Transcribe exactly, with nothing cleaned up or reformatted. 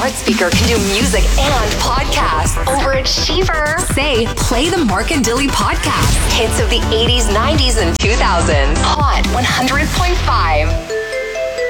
smart speaker can do music and podcasts over at Sheever. Say, play the Mark and Dilly podcast. Hits of the eighties, nineties, and two thousands. Hot one hundred point five.